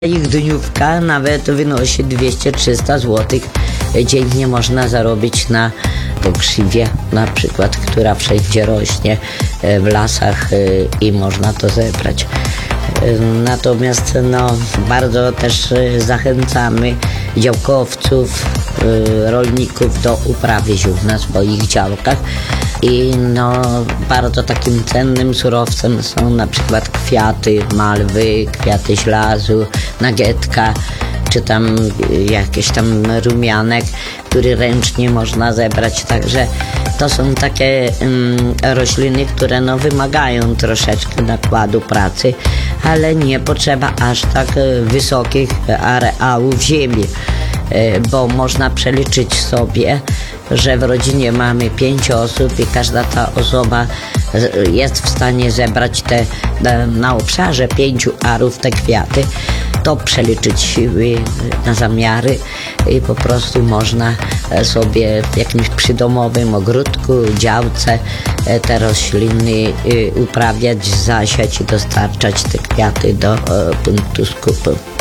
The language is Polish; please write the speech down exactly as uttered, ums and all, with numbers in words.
Ich dniówka nawet wynosi dwieście trzysta złotych. Dziennie można zarobić na krzywie, na przykład, która wszędzie rośnie w lasach i można to zebrać. Natomiast no, bardzo też zachęcamy działkowców, rolników do uprawy ziół na swoich działkach. I no, bardzo takim cennym surowcem są na przykład kwiaty malwy, kwiaty ślazu, nagietka, czy tam jakiś tam rumianek, który ręcznie można zebrać. Także to są takie um, rośliny, które no, wymagają troszeczkę nakładu pracy, ale nie potrzeba aż tak wysokich areałów ziemi, bo można przeliczyć sobie, że w rodzinie mamy pięć osób i każda ta osoba jest w stanie zebrać te na, na obszarze pięciu arów te kwiaty, to przeliczyć siły na zamiary i po prostu można sobie w jakimś przydomowym ogródku, działce te rośliny uprawiać, zasiać i dostarczać te kwiaty do punktu skupu.